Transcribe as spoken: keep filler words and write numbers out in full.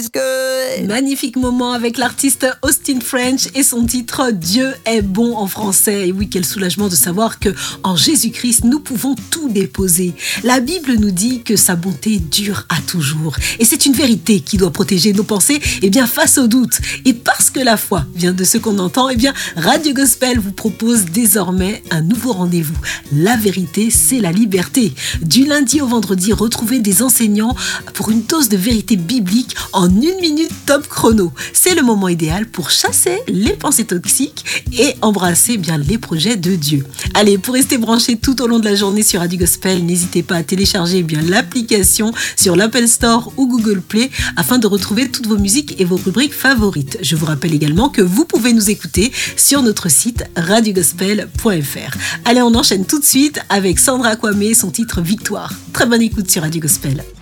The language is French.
good. Magnifique moment avec l'artiste Austin French et son titre Dieu est bon en français. Et oui, quel soulagement de savoir que en Jésus-Christ, nous pouvons tout déposer. La Bible nous dit que sa bonté dure à toujours. Et c'est une vérité qui doit protéger nos pensées eh bien, face au doute. Et parce que la foi vient de ce qu'on entend, eh bien, Radio Gospel vous propose désormais un nouveau rendez-vous. La vérité, c'est la liberté. Du lundi au vendredi, retrouvez des enseignants pour une dose de vérité biblique en une minute top chrono. C'est le moment idéal pour chasser les pensées toxiques et embrasser bien les projets de Dieu. Allez, pour rester branché tout au long de la journée sur Radio Gospel, n'hésitez pas à télécharger bien l'application sur l'Apple Store ou Google Play afin de retrouver toutes vos musiques et vos rubriques favorites. Je vous rappelle également que vous pouvez nous écouter sur notre site radio gospel point f r. Allez, on enchaîne tout de suite avec Sandra Kwame et son titre Victoire. Très bonne écoute sur Radio Gospel.